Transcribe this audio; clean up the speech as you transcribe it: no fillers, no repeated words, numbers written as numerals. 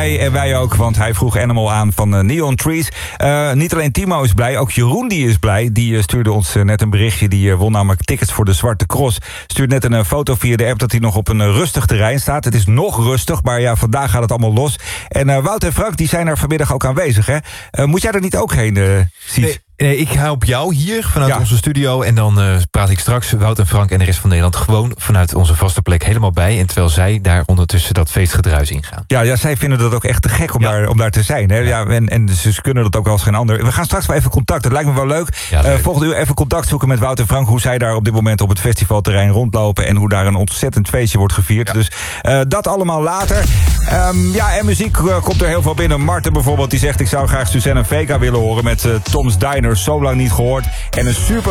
En wij ook, want hij vroeg Animal aan van Neon Trees. Niet alleen Timo is blij, ook Jeroen die is blij. Die stuurde ons net een berichtje. Die won namelijk tickets voor de Zwarte Cross. Stuurt net een foto via de app dat hij nog op een rustig terrein staat. Het is nog rustig, maar ja, vandaag gaat het allemaal los. En Wout en Frank die zijn er vanmiddag ook aanwezig, hè? Moet jij er niet ook heen, Sies? Nee, ik help jou hier vanuit onze studio. En dan praat ik straks Wout en Frank en de rest van Nederland gewoon vanuit onze vaste plek helemaal bij. En terwijl zij daar ondertussen dat feestgedruis ingaan. Ja, zij vinden dat ook echt te gek om daar te zijn. Hè? Ja, en ze kunnen dat ook als geen ander. We gaan straks wel even contact. Dat lijkt me wel leuk. Ja, volgende uur even contact zoeken met Wout en Frank. Hoe zij daar op dit moment op het festivalterrein rondlopen. En hoe daar een ontzettend feestje wordt gevierd. Ja. Dus dat allemaal later. En muziek komt er heel veel binnen. Marten bijvoorbeeld, die zegt: ik zou graag Suzanne en Vega willen horen met Tom's Diner. Zo lang niet gehoord. En een super